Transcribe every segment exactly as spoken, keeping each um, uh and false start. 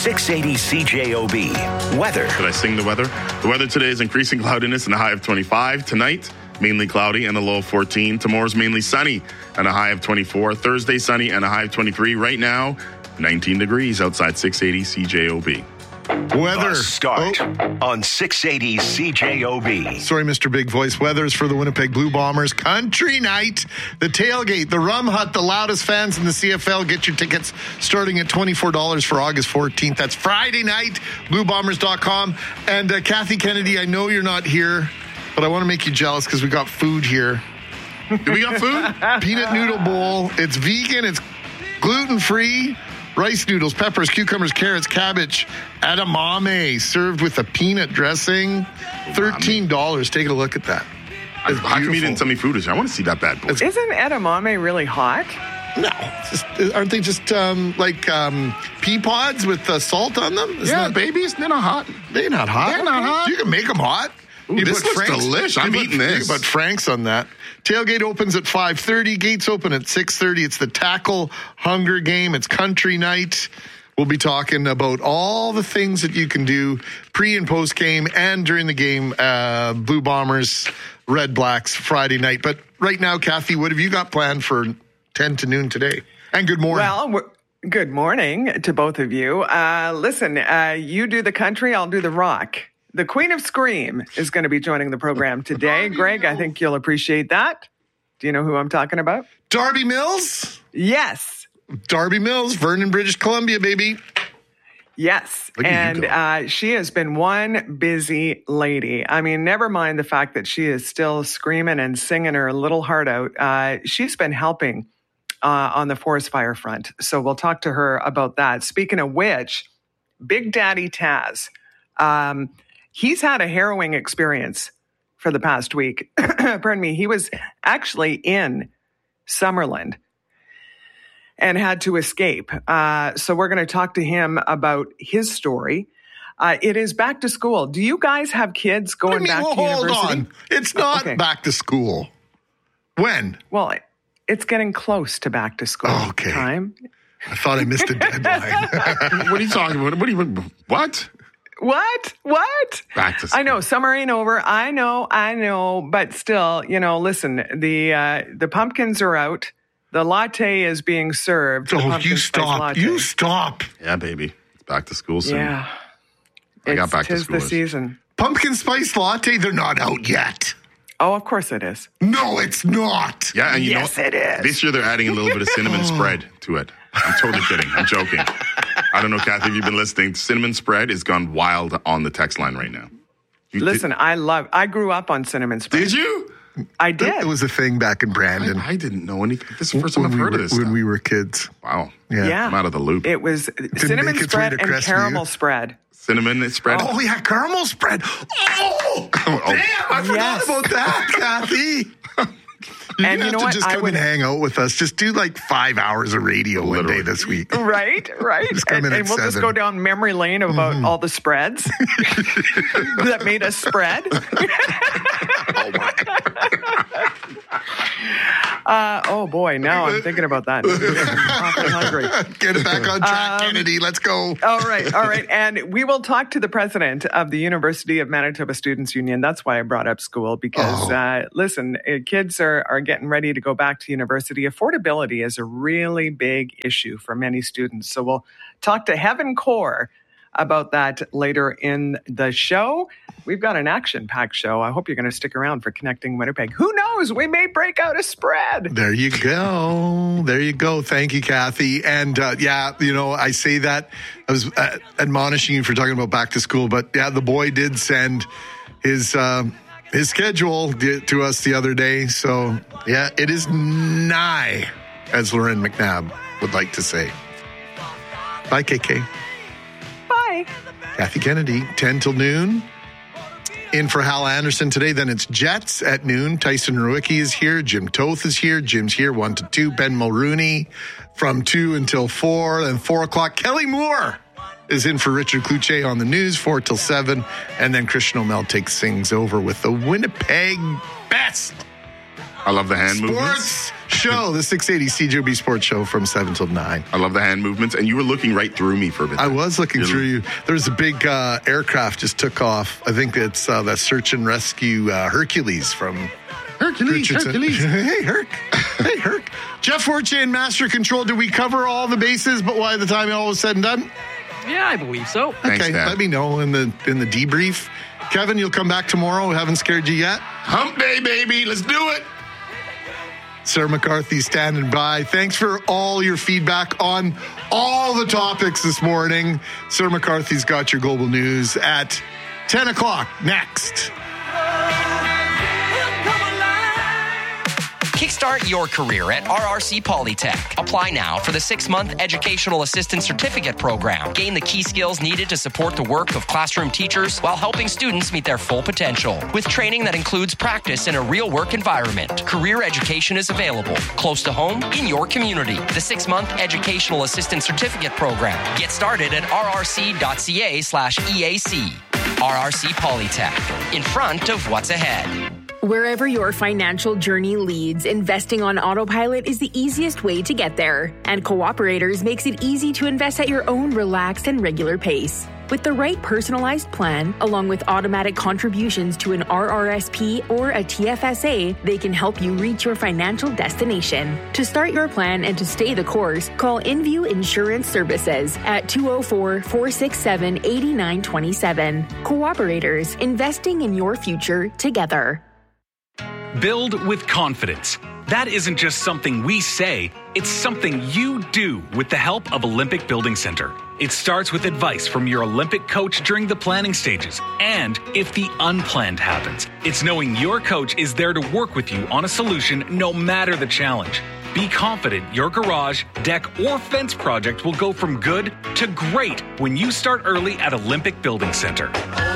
six eighty C J O B. Weather. Did I sing the weather? The weather today is increasing cloudiness and a high of twenty-five. Tonight, mainly cloudy and a low of fourteen. Tomorrow's mainly sunny and a high of twenty-four. Thursday, sunny and a high of twenty-three. Right now, nineteen degrees outside six eighty C J O B. Weather. The start oh. on six eighty C J O B. Sorry, Mister Big Voice. Weather's for the Winnipeg Blue Bombers. Country night. The tailgate, the Rum Hut, the loudest fans in the C F L. Get your tickets starting at twenty-four dollars for August fourteenth. That's Friday night, blue bombers dot com. And uh, Kathy Kennedy, I know you're not here, but I want to make you jealous because we got food here. Do we got food? Peanut noodle bowl. It's vegan. It's gluten-free. Rice noodles, peppers, cucumbers, carrots, cabbage, edamame, served with a peanut dressing. thirteen dollars. Take a look at that. I, how come you didn't tell me food is? I want to see that bad boy. Isn't edamame really hot? No. Just, aren't they just um, like um, pea pods with uh, salt on them? Isn't yeah, that, babies, they're not hot. They're not hot. They're not hot. You can make them hot. Ooh, you this put looks Frank's, delicious. you I'm put, eating this. You put Frank's on that. Tailgate opens at five thirty. Gates open at six thirty. It's the Tackle Hunger Game. It's country night. We'll be talking about all the things that you can do pre and post game and during the game. Uh, Blue Bombers, Red Blacks, Friday night. But right now, Kathy, what have you got planned for ten to noon today? And good morning. Well, we're, good morning to both of you. Uh, listen, uh, you do the country, I'll do the rock. The Queen of Scream is going to be joining the program today. Greg, I think you'll appreciate that. Do you know who I'm talking about? Darby Mills? Yes. Darby Mills, Vernon, British Columbia, baby. Yes. And uh, she has been one busy lady. I mean, never mind the fact that she is still screaming and singing her little heart out. Uh, she's been helping uh, on the forest fire front. So we'll talk to her about that. Speaking of which, Big Daddy Taz, um, he's had a harrowing experience for the past week. Pardon me. He was actually in Summerland and had to escape. Uh, so we're going to talk to him about his story. Uh, it is back to school. Do you guys have kids going I mean, back well, to hold university? on. It's not Okay. back to school. When? Well, it's getting close to back to school Okay. time. I thought I missed a deadline. What are you talking about? What are you, what? What? What? Back to school. I know summer ain't over. I know, I know, but still, you know, listen, the uh, the pumpkins are out. The latte is being served. the Oh, pumpkin you spice stop. latte. You stop. Yeah, baby. It's back to school soon. Yeah. I got It's- back to tis school. the season. Pumpkin spice latte, they're not out yet. Oh, of course it is. No, it's not. Yeah, and you Yes, know, it is. this year they're adding a little bit of cinnamon spread to it. I'm totally kidding. I'm joking. I don't know, Kathy, if you've been listening. Cinnamon spread has gone wild on the text line right now. You, Listen, I love, I grew up on cinnamon spread. Did, did you? I did. It was a thing back in Brandon. I, I didn't know anything. This is the first time when I've we heard were, of this When stuff. we were kids. Wow. Yeah. Yeah. I'm out of the loop. It was cinnamon make its way spread to and Crestview. caramel spread. Cinnamon spread? Oh, yeah, caramel spread. Oh, Oh, damn, I forgot Yes. about that, Kathy. You And you have know to what? just I come would- and hang out with us. Just do like five hours of radio one Literally. day this week. Right, right. Just come and in at and we'll just seven. go down memory lane about Mm-hmm. all the spreads that made us spread. Oh, my. Uh, oh, boy. Now I'm thinking about that. I'm awfully hungry. Get it back on track, Um, Kennedy. Let's go. All right, all right. And we will talk to the president of the University of Manitoba Students Union. That's why I brought up school, because, Oh. uh, listen, uh, kids are, are getting ready to go back to university. Affordability is a really big issue for many students. So we'll talk to Heaven Core about that later in the show. We've got an action-packed show. I hope you're going to stick around for Connecting Winnipeg. Who knows? We may break out a spread. There you go. There you go. Thank you, Kathy. And uh, yeah, you know, I say that I was uh, admonishing you for talking about back to school, but yeah, the boy did send his uh, his schedule to us the other day. So yeah, it is nigh, as Lauren McNabb would like to say. Bye, K K. Bye. Kathy Kennedy, ten till noon. In for Hal Anderson today. Then it's Jets at noon. Tyson Rowicki is here. Jim Toth is here. Jim's here one to two. Ben Mulrooney from two until four. Then four o'clock. Kelly Moore is in for Richard Kluche on the news, four till seven. And then Christian O'Mell takes things over with the Winnipeg Best I love the hand Sports movements. show, the six eighty C J O B Sports Show from seven till nine. I love the hand movements. And you were looking right through me for a bit. I was looking You're, through you. There was a big uh, aircraft just took off. I think it's uh, that search and rescue uh, Hercules from Hercules, Richardson. Hercules. Hey, Herc. Hey, Herc. Jeff Fortier in Master Control. Did we cover all the bases, but by the time all was said and done? Yeah, I believe so. Thanks, okay, Dad. let me know in the in the debrief. Kevin, you'll come back tomorrow. We haven't scared you yet. Hump day, baby. Let's do it. Sarah McCarthy standing by. Thanks for all your feedback on all the topics this morning. Sarah McCarthy's got your global news at ten o'clock next. Kickstart your career at R R C Polytech. Apply now for the six-month Educational Assistant Certificate Program. Gain the key skills needed to support the work of classroom teachers while helping students meet their full potential. With training that includes practice in a real work environment, career education is available close to home in your community. The six-month Educational Assistant Certificate Program. Get started at rrc.ca slash EAC. R R C Polytech. In front of what's ahead. Wherever your financial journey leads, investing on autopilot is the easiest way to get there. And Cooperators makes it easy to invest at your own relaxed and regular pace. With the right personalized plan, along with automatic contributions to an R R S P or a T F S A, they can help you reach your financial destination. To start your plan and to stay the course, call InView Insurance Services at two oh four, four six seven, eight nine two seven. Cooperators, investing in your future together. Build with confidence. That isn't just something we say, it's something you do with the help of Olympic Building Center. It starts with advice from your Olympic coach during the planning stages. And if the unplanned happens, it's knowing your coach is there to work with you on a solution no matter the challenge. Be confident your garage, deck, or fence project will go from good to great when you start early at Olympic Building Center.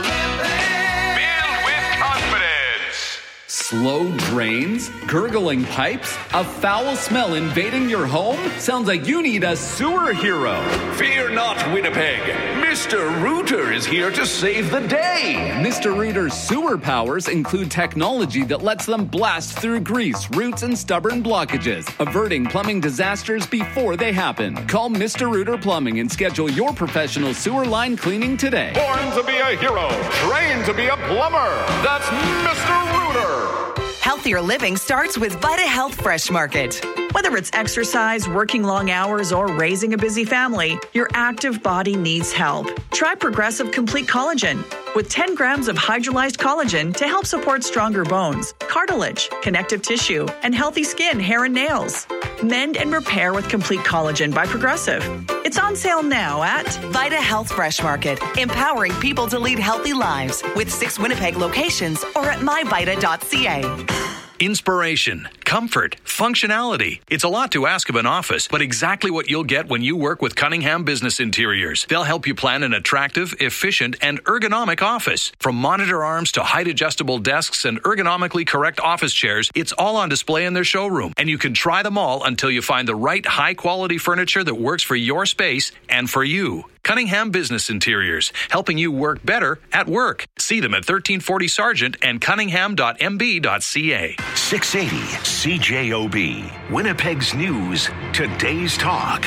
Slow drains? Gurgling pipes? A foul smell invading your home? Sounds like you need a sewer hero. Fear not, Winnipeg. Mister Rooter is here to save the day. Mister Rooter's sewer powers include technology that lets them blast through grease, roots, and stubborn blockages, averting plumbing disasters before they happen. Call Mister Rooter Plumbing and schedule your professional sewer line cleaning today. Born to be a hero, trained to be a plumber. That's Mister Rooter. Healthier living starts with Vita Health Fresh Market. Whether it's exercise, working long hours, or raising a busy family, your active body needs help. Try Progressive Complete Collagen with ten grams of hydrolyzed collagen to help support stronger bones, cartilage, connective tissue, and healthy skin, hair, and nails. Mend and repair with Complete Collagen by Progressive. It's on sale now at Vita Health Fresh Market, empowering people to lead healthy lives with six Winnipeg locations or at my vita dot c a. Inspiration, comfort, functionality. It's a lot to ask of an office, but exactly what you'll get when you work with Cunningham Business Interiors. They'll help you plan an attractive, efficient, and ergonomic office. From monitor arms to height-adjustable desks and ergonomically correct office chairs, it's all on display in their showroom, and you can try them all until you find the right high-quality furniture that works for your space and for you. Cunningham Business Interiors, helping you work better at work. See them at thirteen forty Sargent and cunningham dot m b dot c a. six eighty C J O B, Winnipeg's News, today's talk.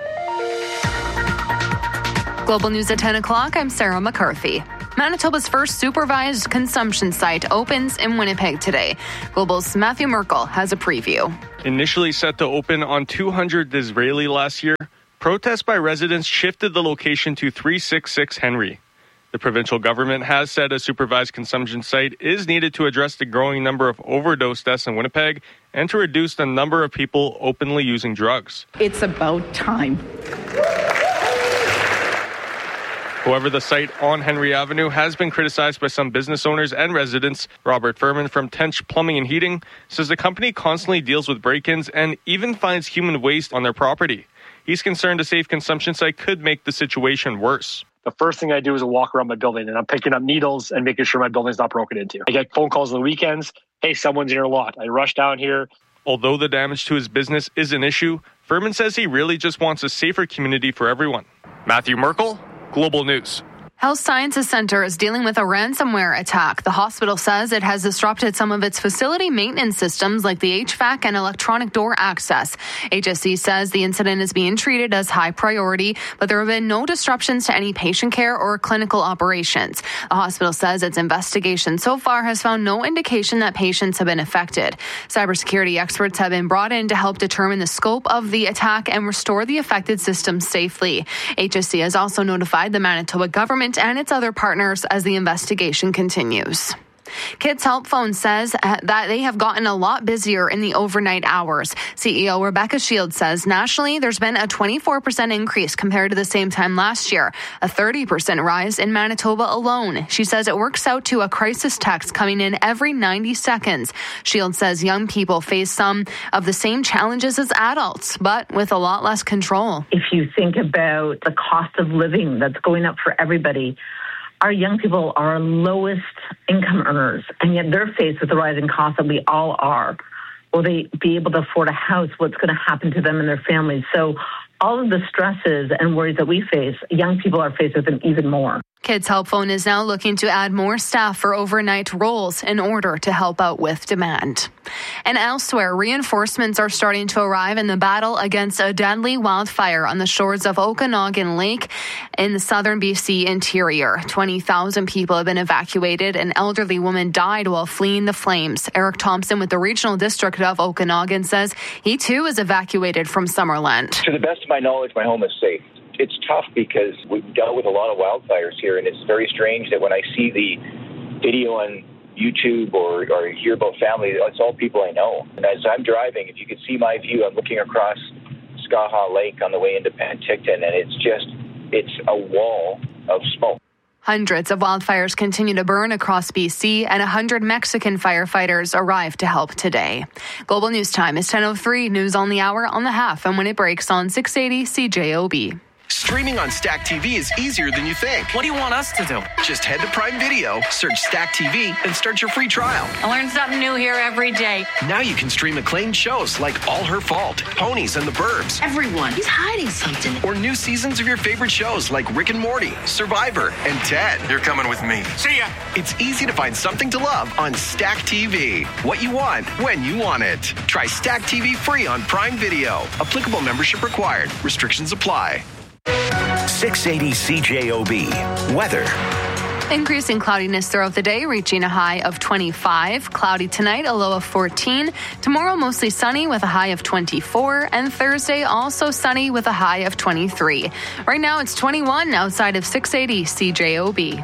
Global News at ten o'clock, I'm Sarah McCarthy. Manitoba's first supervised consumption site opens in Winnipeg today. Global's Matthew Merkel has a preview. Initially set to open on two hundred Disraeli last year, protests by residents shifted the location to three sixty-six Henry. The provincial government has said a supervised consumption site is needed to address the growing number of overdose deaths in Winnipeg and to reduce the number of people openly using drugs. It's about time. However, the site on Henry Avenue has been criticized by some business owners and residents. Robert Furman from Tench Plumbing and Heating says the company constantly deals with break-ins and even finds human waste on their property. He's concerned a safe consumption site could make the situation worse. The first thing I do is a walk around my building, and I'm picking up needles and making sure my building's not broken into. I get phone calls on the weekends. Hey, someone's in your lot. I rush down here. Although the damage to his business is an issue, Furman says he really just wants a safer community for everyone. Matthew Merkel, Global News. Health Sciences Center is dealing with a ransomware attack. The hospital says it has disrupted some of its facility maintenance systems like the H V A C and electronic door access. H S C says the incident is being treated as high priority, but there have been no disruptions to any patient care or clinical operations. The hospital says its investigation so far has found no indication that patients have been affected. Cybersecurity experts have been brought in to help determine the scope of the attack and restore the affected systems safely. H S C has also notified the Manitoba government and its other partners as the investigation continues. Kids Help Phone says that they have gotten a lot busier in the overnight hours. C E O Rebecca Shields says nationally there's been a twenty-four percent increase compared to the same time last year, a thirty percent rise in Manitoba alone. She says it works out to a crisis text coming in every ninety seconds. Shields says young people face some of the same challenges as adults, but with a lot less control. If you think about the cost of living that's going up for everybody, our young people are our lowest income earners, and yet they're faced with the rising costs that we all are. Will they be able to afford a house? What's going to happen to them and their families? So all of the stresses and worries that we face, young people are faced with them even more. Kids Help Phone is now looking to add more staff for overnight roles in order to help out with demand. And elsewhere, reinforcements are starting to arrive in the battle against a deadly wildfire on the shores of Okanagan Lake in the southern B C interior. twenty thousand people have been evacuated. An elderly woman died while fleeing the flames. Eric Thompson with the Regional District of Okanagan says he too is evacuated from Summerland. To the best of my knowledge, my home is safe. It's tough because we've dealt with a lot of wildfires here, and it's very strange that when I see the video on YouTube or, or hear about family, it's all people I know. And as I'm driving, if you could see my view, I'm looking across Skaha Lake on the way into Penticton, and it's just, it's a wall of smoke. Hundreds of wildfires continue to burn across B C, and one hundred Mexican firefighters arrived to help today. Global News Time is ten oh three, news on the hour, on the half, and when it breaks on six eighty C J O B. Streaming on Stack T V is easier than you think. What do you want us to do? Just head to Prime Video, search Stack T V, and start your free trial. I learn something new here every day. Now you can stream acclaimed shows like All Her Fault, Ponies and the Burbs. Everyone, he's hiding something. Or new seasons of your favorite shows like Rick and Morty, Survivor, and Ted. You're coming with me. See ya! It's easy to find something to love on Stack T V. What you want, when you want it. Try Stack T V free on Prime Video. Applicable membership required. Restrictions apply. six eighty C J O B. Weather. Increasing cloudiness throughout the day, reaching a high of twenty-five. Cloudy tonight, a low of fourteen. Tomorrow, mostly sunny with a high of twenty-four. And Thursday, also sunny with a high of twenty-three. Right now, it's twenty-one outside of six eighty C J O B.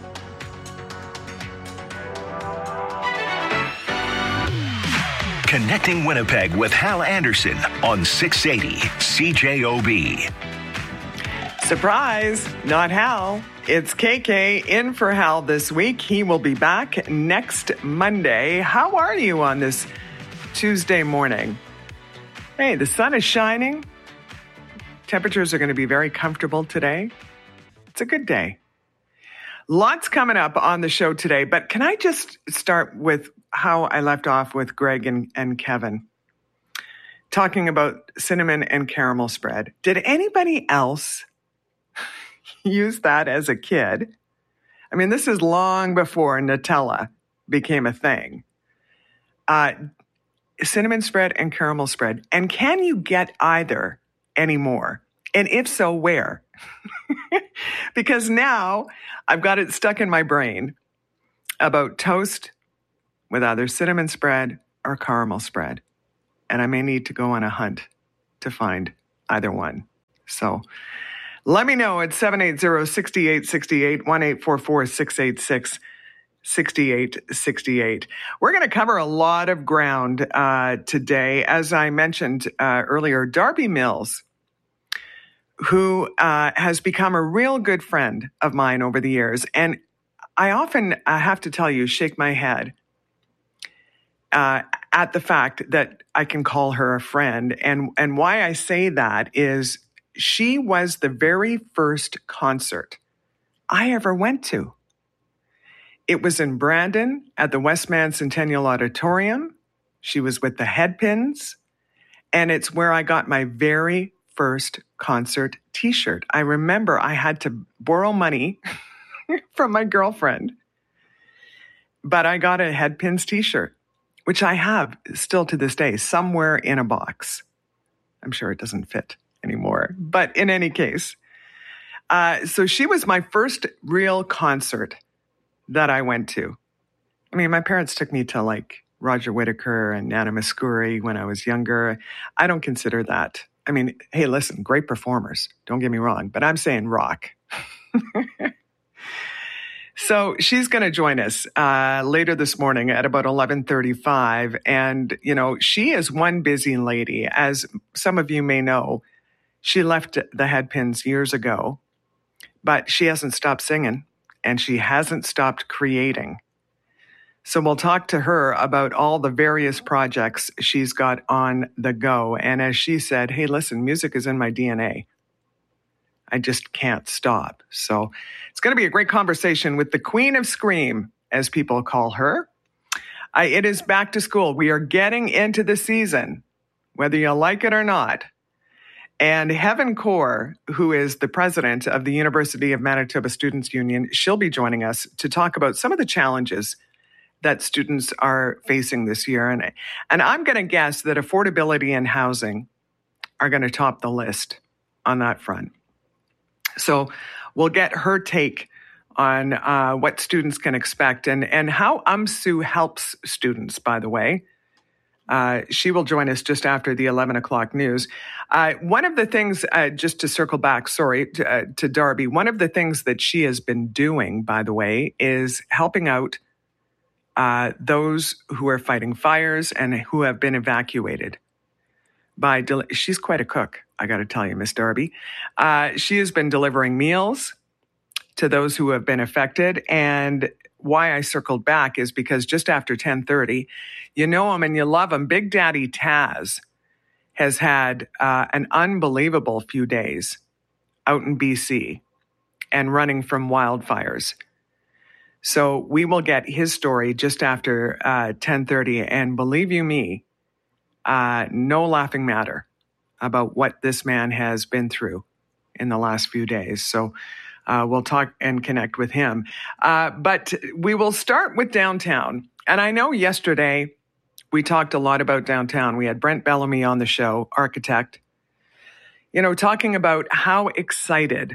Connecting Winnipeg with Hal Anderson on six eighty C J O B. Surprise, not Hal. It's K K in for Hal this week. He will be back next Monday. How are you on this Tuesday morning? Hey, the sun is shining. Temperatures are going to be very comfortable today. It's a good day. Lots coming up on the show today, but can I just start with how I left off with Greg and, and Kevin talking about cinnamon and caramel spread? Did anybody else use that as a kid? I mean, this is long before Nutella became a thing. Uh, cinnamon spread and caramel spread. And can you get either anymore? And if so, where? Because now I've got it stuck in my brain about toast with either cinnamon spread or caramel spread. And I may need to go on a hunt to find either one. So let me know at seven eight zero, six eight six eight, one eight four four, six eight six, six eight six eight. We're going to cover a lot of ground uh, today. As I mentioned uh, earlier, Darby Mills, who uh, has become a real good friend of mine over the years. And I often I have to tell you, shake my head uh, at the fact that I can call her a friend. And, and why I say that is she was the very first concert I ever went to. It was in Brandon at the Westman Centennial Auditorium. She was with the Headpins. And it's where I got my very first concert t-shirt. I remember I had to borrow money from my girlfriend. But I got a Headpins t-shirt, which I have still to this day somewhere in a box. I'm sure it doesn't fit anymore. But in any case, uh, so she was my first real concert that I went to. I mean, my parents took me to like Roger Whittaker and Nana Muscuri when I was younger. I don't consider that. I mean, hey, listen, great performers. Don't get me wrong, but I'm saying rock. So she's going to join us uh, later this morning at about eleven thirty-five. And, you know, she is one busy lady. As some of you may know, she left the Headpins years ago, but she hasn't stopped singing and she hasn't stopped creating. So we'll talk to her about all the various projects she's got on the go. And as she said, hey, listen, music is in my D N A. I just can't stop. So it's going to be a great conversation with the Queen of Scream, as people call her. Uh, it is back to school. We are getting into the season, whether you like it or not. And Heaven Kaur, who is the president of the University of Manitoba Students' Union, she'll be joining us to talk about some of the challenges that students are facing this year. And, and I'm going to guess that affordability and housing are going to top the list on that front. So we'll get her take on uh, what students can expect and, and how U M S U helps students, by the way. Uh, she will join us just after the eleven o'clock news. Uh, one of the things, uh, just to circle back, sorry, to, uh, to Darby, one of the things that she has been doing, by the way, is helping out uh, those who are fighting fires and who have been evacuated. By del- She's quite a cook, I got to tell you, Miss Darby. Uh, she has been delivering meals to those who have been affected. And why I circled back is because just after ten thirty, you know him and you love him. Big Daddy Taz has had uh, an unbelievable few days out in B C and running from wildfires. So we will get his story just after uh, ten thirty. And believe you me, uh, no laughing matter about what this man has been through in the last few days. So uh, we'll talk and connect with him. Uh, but we will start with downtown. And I know yesterday we talked a lot about downtown. We had Brent Bellamy on the show, architect, you know, talking about how excited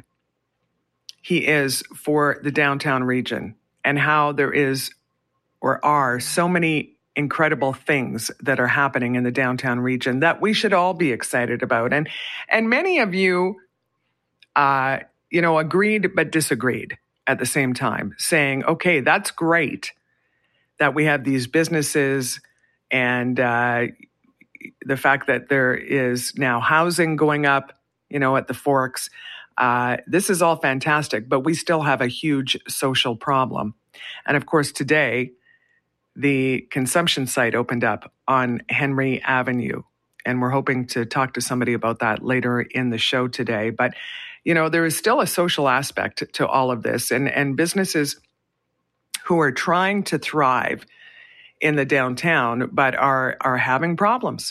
he is for the downtown region and how there is or are so many incredible things that are happening in the downtown region that we should all be excited about. And and many of you, uh, you know, agreed but disagreed at the same time, saying, okay, that's great that we have these businesses and uh, the fact that there is now housing going up, you know, at the Forks. Uh, this is all fantastic, but we still have a huge social problem. And of course, today, the consumption site opened up on Henry Avenue, and we're hoping to talk to somebody about that later in the show today. But, you know, there is still a social aspect to all of this, and, and businesses who are trying to thrive in the downtown, but are are having problems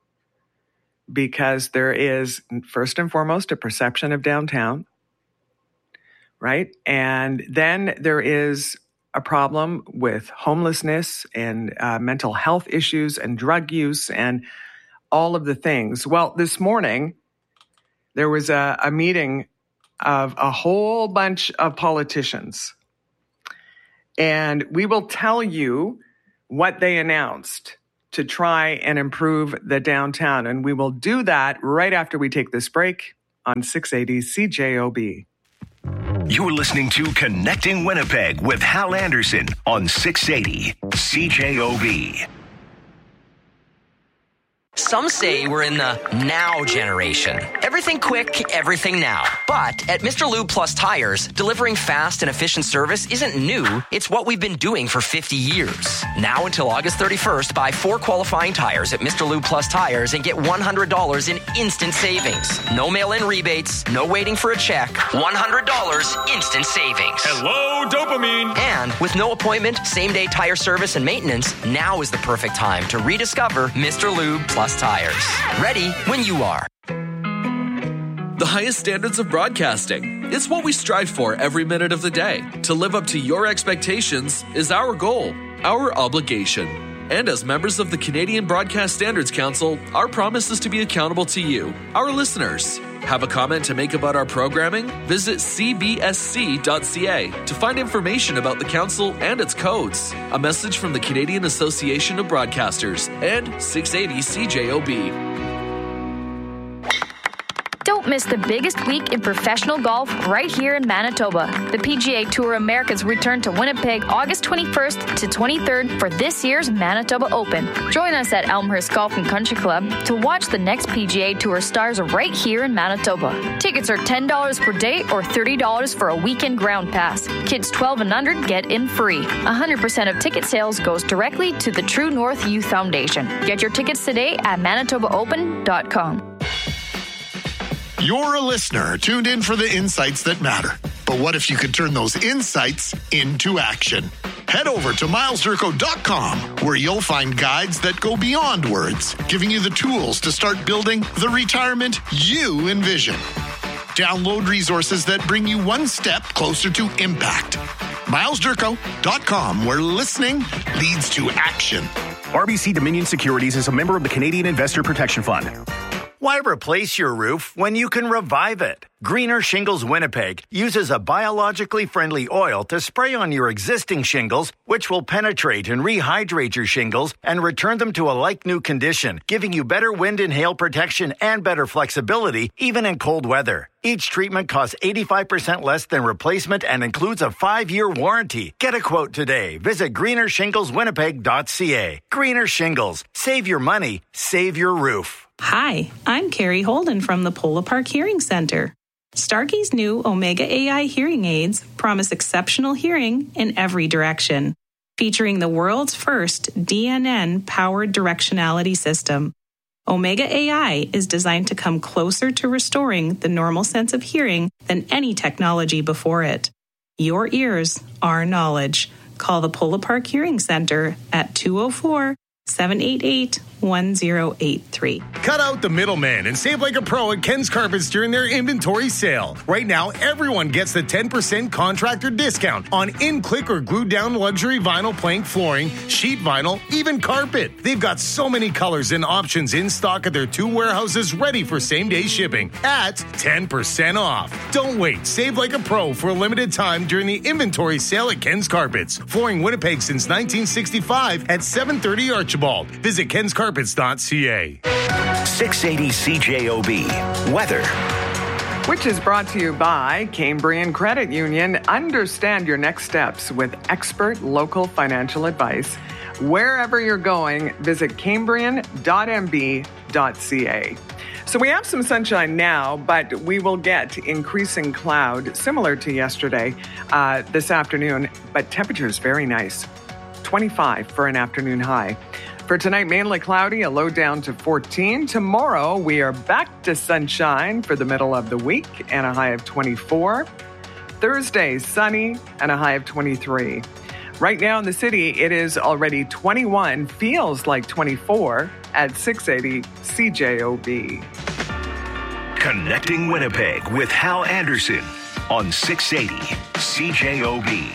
because there is, first and foremost, a perception of downtown, right? And then there is a problem with homelessness and uh, mental health issues and drug use and all of the things. Well, this morning, there was a, a meeting of a whole bunch of politicians. And we will tell you what they announced to try and improve the downtown. And we will do that right after we take this break on six eighty C J O B. You're listening to Connecting Winnipeg with Hal Anderson on six eighty C J O B. Some say we're in the now generation. Everything quick, everything now. But at Mister Lube Plus Tires, delivering fast and efficient service isn't new. It's what we've been doing for fifty years. Now until August thirty-first, buy four qualifying tires at Mister Lube Plus Tires and get one hundred dollars in instant savings. No mail-in rebates, no waiting for a check. one hundred dollars instant savings. Hello, dopamine. And with no appointment, same-day tire service and maintenance, now is the perfect time to rediscover Mister Lube Plus Tires. Ready when you are. the highest standards of broadcasting. It's what we strive for every minute of the day. To live up to your expectations is our goal, our obligation. And as members of the Canadian Broadcast Standards Council, our promise is to be accountable to you, our listeners. Have a comment to make about our programming? Visit c b s c dot c a to find information about the council and its codes. A message from the Canadian Association of Broadcasters and six eighty C J O B. Don't miss the biggest week in professional golf right here in Manitoba. The P G A Tour Americas return to Winnipeg August twenty-first to twenty-third for this year's Manitoba Open. Join us at Elmhurst Golf and Country Club to watch the next P G A Tour stars right here in Manitoba. Tickets are ten dollars per day or thirty dollars for a weekend ground pass. Kids twelve and under get in free. one hundred percent of ticket sales goes directly to the True North Youth Foundation. Get your tickets today at manitoba open dot com. You're a listener tuned in for the insights that matter. But what if you could turn those insights into action? Head over to miles durko dot com, where you'll find guides that go beyond words, giving you the tools to start building the retirement you envision. Download resources that bring you one step closer to impact. miles durko dot com, where listening leads to action. R B C Dominion Securities is a member of the Canadian Investor Protection Fund. Why replace your roof when you can revive it? Greener Shingles Winnipeg uses a biologically friendly oil to spray on your existing shingles, which will penetrate and rehydrate your shingles and return them to a like-new condition, giving you better wind and hail protection and better flexibility, even in cold weather. Each treatment costs eighty-five percent less than replacement and includes a five-year warranty. Get a quote today. Visit greener shingles winnipeg dot c a. Greener Shingles. Save your money. Save your roof. Hi, I'm Carrie Holden from the Polo Park Hearing Center. Starkey's new Omega A I hearing aids promise exceptional hearing in every direction, featuring the world's first D N N-powered directionality system. Omega A I is designed to come closer to restoring the normal sense of hearing than any technology before it. Your ears, our knowledge. Call the Polo Park Hearing Center at two oh four, seven eight eight, one oh eight three. Cut out the middleman and save like a pro at Ken's Carpets during their inventory sale. Right now, everyone gets the ten percent contractor discount on in-click or glued-down luxury vinyl plank flooring, sheet vinyl, even carpet. They've got so many colors and options in stock at their two warehouses ready for same-day shipping at ten percent off. Don't wait. Save like a pro for a limited time during the inventory sale at Ken's Carpets. Flooring Winnipeg since nineteen sixty-five at seven thirty Archibald. Visit Ken's Carpets. Carpets.ca. six eighty C J O B. Weather. Which is brought to you by Cambrian Credit Union. Understand your next steps with expert local financial advice. Wherever you're going, visit cambrian dot m b dot c a. So we have some sunshine now, but we will get increasing cloud, similar to yesterday, uh, this afternoon. But temperature is very nice. twenty-five for an afternoon high. For tonight, mainly cloudy, a low down to fourteen. Tomorrow, we are back to sunshine for the middle of the week and a high of twenty-four. Thursday, sunny and a high of twenty-three. Right now in the city, it is already twenty-one, feels like twenty-four at six eighty C J O B. Connecting Winnipeg with Hal Anderson on six eighty C J O B.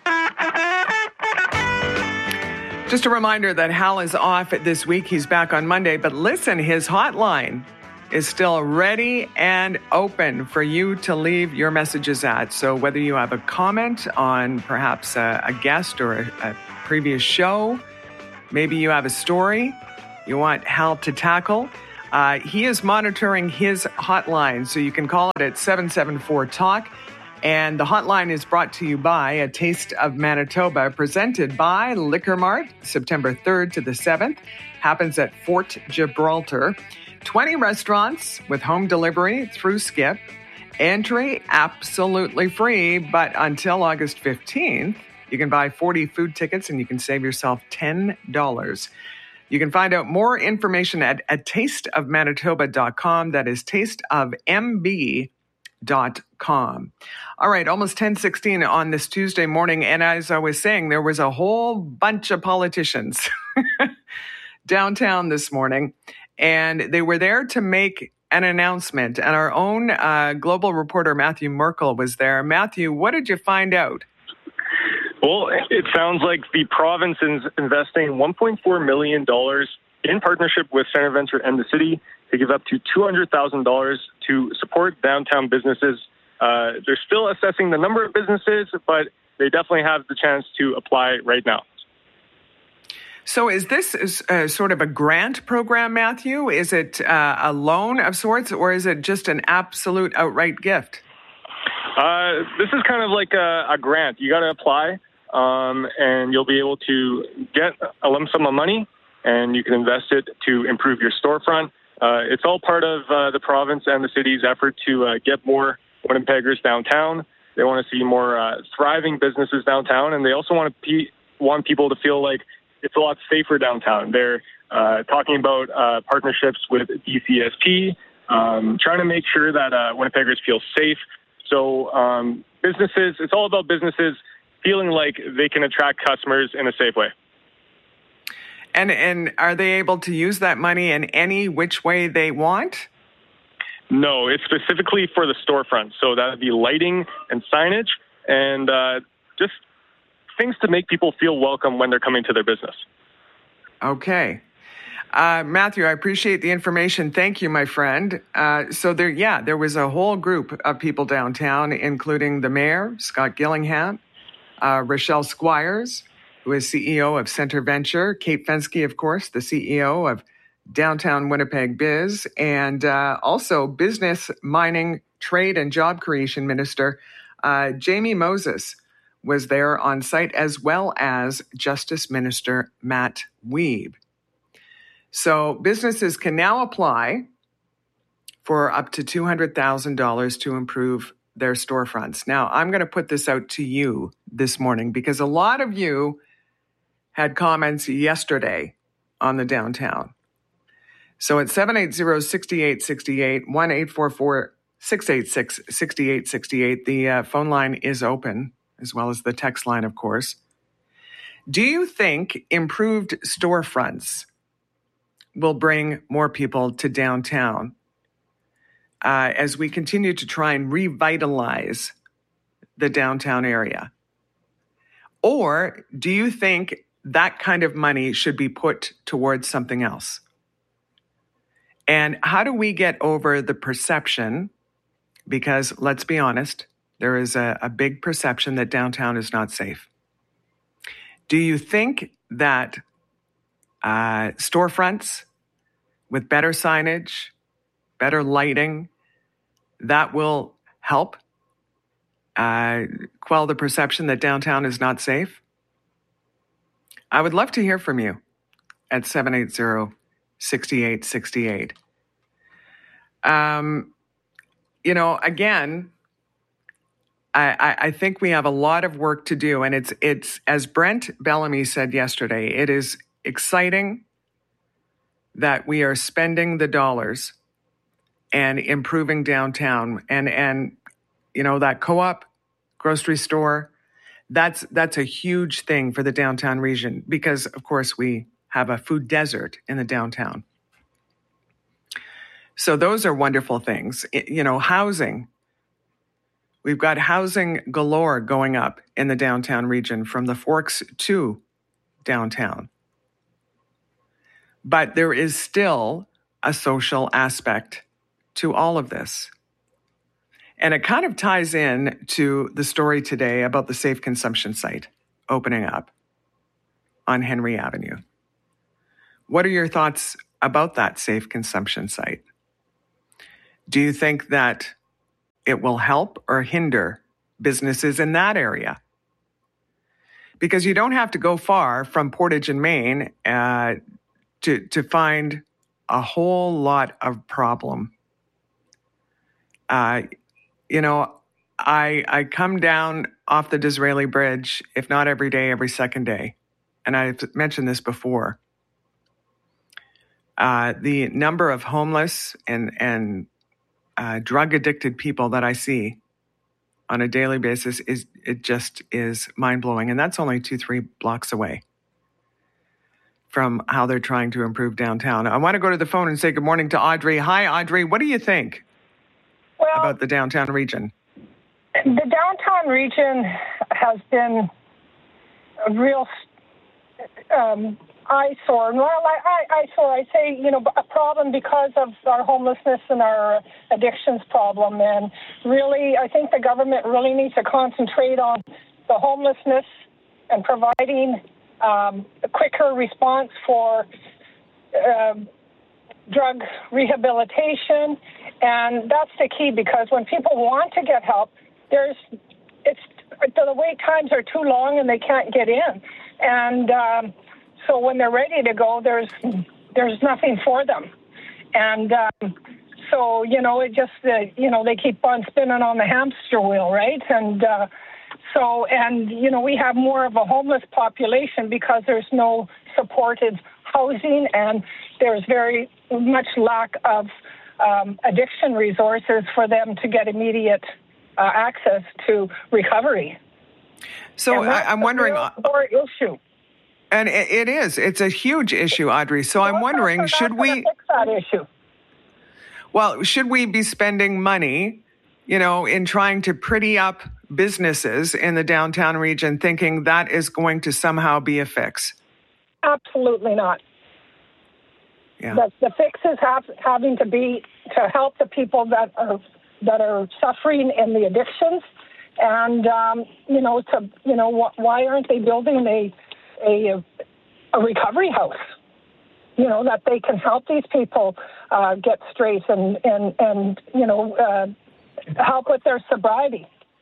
Just a reminder that Hal is off this week. He's back on Monday. But listen, his hotline is still ready and open for you to leave your messages at. So whether you have a comment on perhaps a, a guest or a, a previous show, maybe you have a story you want Hal to tackle, uh, he is monitoring his hotline. So you can call it at seven seven four talk. And the hotline is brought to you by A Taste of Manitoba, presented by Liquor Mart, September third to the seventh. Happens at Fort Gibraltar. twenty restaurants with home delivery through Skip. Entry absolutely free, but until August fifteenth, you can buy forty food tickets and you can save yourself ten dollars. You can find out more information at a taste of manitoba dot com. That is taste of m b dot com. All right, almost ten sixteen on this Tuesday morning. And as I was saying, there was a whole bunch of politicians downtown this morning. And they were there to make an announcement, and our own uh, global reporter Matthew Merkel was there. Matthew, what did you find out? Well, it sounds like the province is investing one point four million dollars in partnership with Centerventure and the city to give up to two hundred thousand dollars to support downtown businesses. Uh, they're still assessing the number of businesses, but they definitely have the chance to apply right now. So is this uh, sort of a grant program, Matthew? Is it uh, a loan of sorts, or is it just an absolute outright gift? Uh, this is kind of like a, a grant. You got to apply, um, and you'll be able to get a lump sum of money, and you can invest it to improve your storefront. Uh, it's all part of uh, the province and the city's effort to uh, get more Winnipeggers downtown. They want to see more uh, thriving businesses downtown, and they also want to pe- want people to feel like it's a lot safer downtown. They're uh, talking about uh, partnerships with D C S P, um, trying to make sure that uh, Winnipeggers feel safe. So um, businesses, it's all about businesses feeling like they can attract customers in a safe way. And and are they able to use that money in any which way they want? No, it's specifically for the storefront. So that would be lighting and signage and uh, just things to make people feel welcome when they're coming to their business. Okay. Uh, Matthew, I appreciate the information. Thank you, my friend. Uh, so there, yeah, there was a whole group of people downtown, including the mayor, Scott Gillingham, uh, Rochelle Squires, who is C E O of Centerventure, Kate Fensky, of course, the C E O of Downtown Winnipeg Biz, and uh, also Business, Mining, Trade and Job Creation Minister uh, Jamie Moses was there on site, as well as Justice Minister Matt Wiebe. So businesses can now apply for up to two hundred thousand dollars to improve their storefronts. Now, I'm going to put this out to you this morning because a lot of you had comments yesterday on the downtown. So at seven eight zero, six eight six eight, one eight four four, six eight six, six eight six eight, the uh, phone line is open, as well as the text line, of course. Do you think improved storefronts will bring more people to downtown uh, as we continue to try and revitalize the downtown area? Or do you think that kind of money should be put towards something else? And how do we get over the perception? Because let's be honest, there is a, a big perception that downtown is not safe. Do you think that uh, storefronts with better signage, better lighting, that will help uh, quell the perception that downtown is not safe? I would love to hear from you at seven eight zero, six eight six eight. Um, you know, again, I, I think we have a lot of work to do, and it's it's as Brent Bellamy said yesterday, it is exciting that we are spending the dollars and improving downtown, and and you know that co-op, grocery store, that's that's a huge thing for the downtown region because of course we have a food desert in the downtown. So those are wonderful things. It, you know, housing. We've got housing galore going up in the downtown region from the Forks to downtown. But there is still a social aspect to all of this. And it kind of ties in to the story today about the safe consumption site opening up on Henry Avenue. What are your thoughts about that safe consumption site? Do you think that it will help or hinder businesses in that area? Because you don't have to go far from Portage in Maine uh, to, to find a whole lot of problem. Uh, you know, I I come down off the Disraeli Bridge, if not every day, every second day. And I've mentioned this before. Uh, the number of homeless and, and uh, drug-addicted people that I see on a daily basis, is it just is mind-blowing. And that's only two, three blocks away. from how they're trying to improve downtown. I want to go to the phone and say good morning to Audrey. Hi, Audrey. What do you think well, about the downtown region? The downtown region has been a real um, eyesore. Well, I, I, eyesore, I say, you know, a problem because of our homelessness and our addictions problem. And really, I think the government really needs to concentrate on the homelessness and providing um, a quicker response for uh, drug rehabilitation. And that's the key, because when people want to get help, there's it's the wait times are too long and they can't get in. And um, so when they're ready to go, there's there's nothing for them. And um, so, you know, it just, uh, you know, they keep on spinning on the hamster wheel, right? And uh, so, and, you know, we have more of a homeless population because there's no supported housing and there's very much lack of um, addiction resources for them to get immediate uh, access to recovery. So I, I'm wondering... More issue. And it, it is. It's a huge issue, Audrey. So I'm wondering, should we... fix that issue? Well, should we be spending money, you know, in trying to pretty up businesses in the downtown region, thinking that is going to somehow be a fix? Absolutely not. Yeah. The, the fix is have, having to be to help the people that are that are suffering in the addictions, and um, you know, to you know, wh- why aren't they building a a a recovery house? You know, that they can help these people uh, get straight and and and you know uh, help with their sobriety.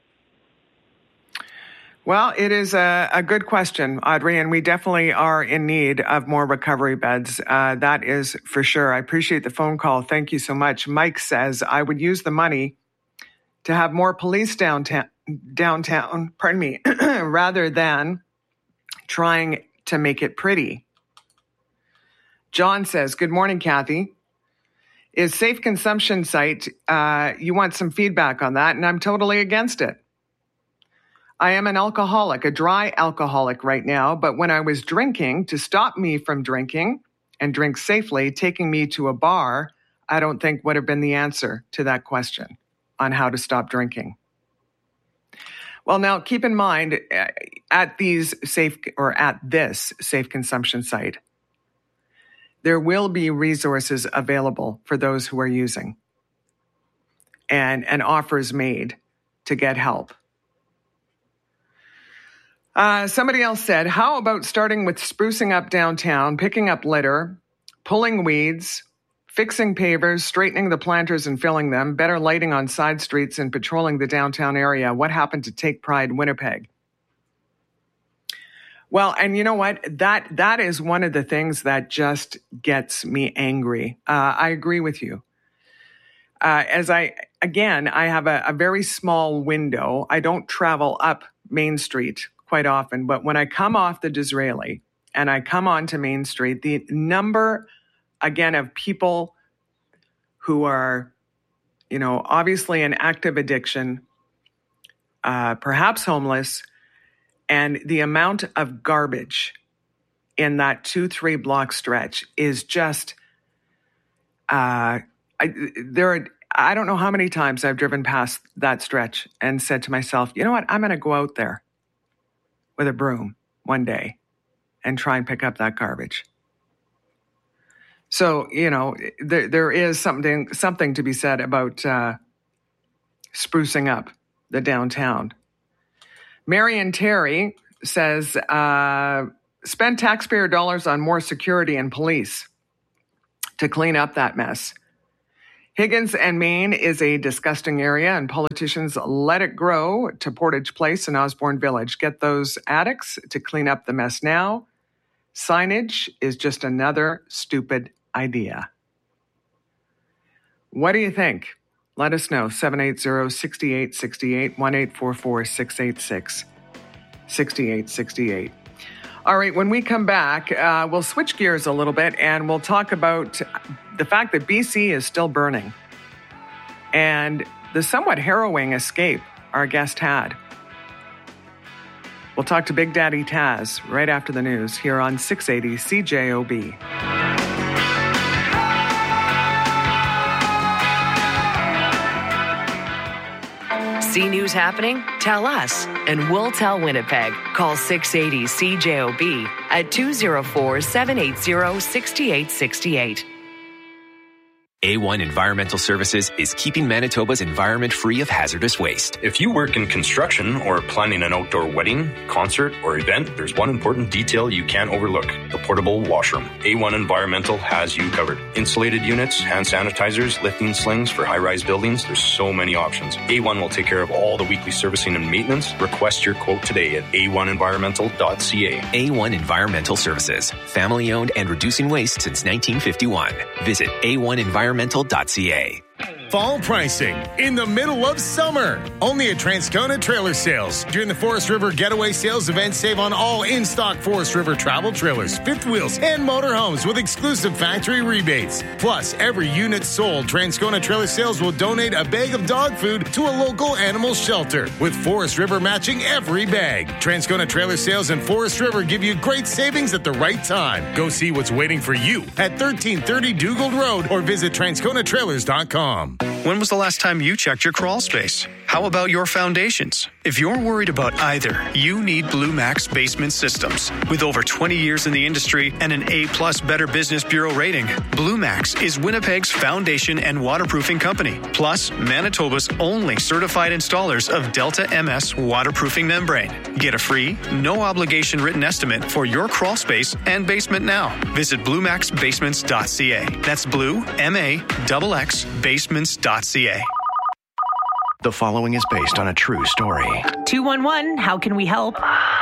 Well, it is a, a good question, Audrey, and we definitely are in need of more recovery beds. Uh, that is for sure. I appreciate the phone call. Thank you so much. Mike says, I would use the money to have more police downtown, downtown, pardon me, rather than trying to make it pretty. John says, good morning, Kathy. Is safe consumption site, uh, you want some feedback on that, and I'm totally against it. I am an alcoholic, a dry alcoholic right now, but when I was drinking, to stop me from drinking and drink safely, taking me to a bar, I don't think would have been the answer to that question on how to stop drinking. Well, now keep in mind, at these safe or at this safe consumption site, there will be resources available for those who are using and, and offers made to get help. Uh, somebody else said, how about starting with sprucing up downtown, picking up litter, pulling weeds, fixing pavers, straightening the planters and filling them, better lighting on side streets and patrolling the downtown area? What happened to Take Pride Winnipeg? Well, and you know what? That that is one of the things that just gets me angry. Uh, I agree with you. Uh, as I, again, I have a, a very small window. I don't travel up Main Street quite often, but when I come off the Disraeli and I come onto Main Street, the number, again, of people who are, you know, obviously in active addiction, uh, perhaps homeless, and the amount of garbage in that two, three block stretch is just, uh, I, there are, I don't know how many times I've driven past that stretch and said to myself, you know what, I'm going to go out there with a broom one day and try and pick up that garbage. So, you know, there there is something something to be said about uh, sprucing up the downtown. Marion Terry says, uh, spend taxpayer dollars on more security and police to clean up that mess. Higgins and Main is a disgusting area, and politicians let it grow to Portage Place and Osborne Village. Get those addicts to clean up the mess now. Signage is just another stupid idea. What do you think? Let us know. seven eight zero, six eight six eight, one eight four four, six eight six, six eight six eight. All right, when we come back, uh, we'll switch gears a little bit and we'll talk about the fact that B C is still burning and the somewhat harrowing escape our guest had. We'll talk to Big Daddy Taz right after the news here on six eighty C J O B. See news happening? Tell us, and we'll tell Winnipeg. Call six eighty C J O B at two oh four, seven eight zero, six eight six eight. A one Environmental Services is keeping Manitoba's environment free of hazardous waste. If you work in construction or planning an outdoor wedding, concert, or event, there's one important detail you can't overlook: the portable washroom. A one Environmental has you covered. Insulated units, hand sanitizers, lifting slings for high-rise buildings. There's so many options. A one will take care of all the weekly servicing and maintenance. Request your quote today at a one environmental dot c a. A one Environmental Services, family-owned and reducing waste since nineteen fifty-one. Visit a one environmental dot c a. Fall pricing in the middle of summer. Only at Transcona Trailer Sales. During the Forest River Getaway Sales event, save on all in-stock Forest River travel trailers, fifth wheels, and motorhomes with exclusive factory rebates. Plus, every unit sold, Transcona Trailer Sales will donate a bag of dog food to a local animal shelter, with Forest River matching every bag. Transcona Trailer Sales and Forest River give you great savings at the right time. Go see what's waiting for you at thirteen thirty Dugald Road or visit transcona trailers dot com. When was the last time you checked your crawl space? How about your foundations? If you're worried about either, you need Blue Max Basement Systems. With over twenty years in the industry and an A-plus Better Business Bureau rating, Blue Max is Winnipeg's foundation and waterproofing company, plus Manitoba's only certified installers of Delta M S waterproofing membrane. Get a free, no-obligation written estimate for your crawl space and basement now. Visit blue max basements dot c a. That's blue, M A X X, basements dot c a. The following is based on a true story. two one one, how can we help?